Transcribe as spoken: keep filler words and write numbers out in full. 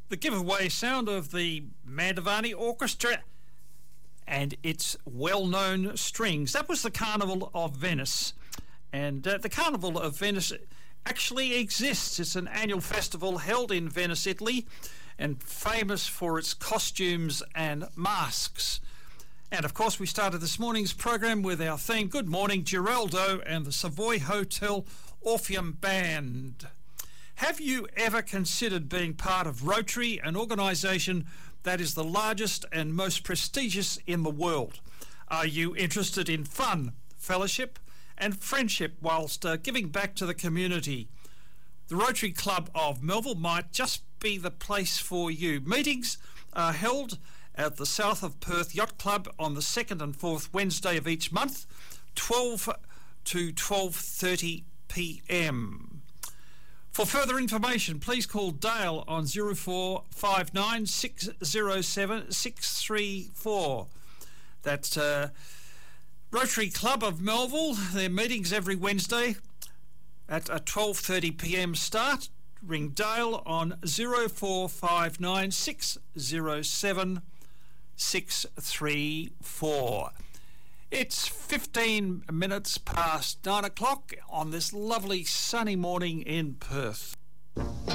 the giveaway sound of the Mandavani Orchestra and its well-known strings. That was the Carnival of Venice. And uh, the Carnival of Venice actually exists. It's an annual festival held in Venice, Italy, and famous for its costumes and masks. And of course, we started this morning's program with our theme, Good Morning, Geraldo and the Savoy Hotel Orpheum Band. Have you ever considered being part of Rotary, an organisation that is the largest and most prestigious in the world? Are you interested in fun, fellowship and friendship whilst uh, giving back to the community? The Rotary Club of Melville might just be the place for you. Meetings are held at the South of Perth Yacht Club on the second and fourth Wednesday of each month, twelve to twelve thirty p m. For further information, please call Dale on zero four five nine six zero seven six three four. That's uh, Rotary Club of Melville. Their meetings every Wednesday at a twelve thirty p m start. Ring Dale on zero four five nine six zero seven six three four. It's fifteen minutes past nine o'clock on this lovely sunny morning in Perth.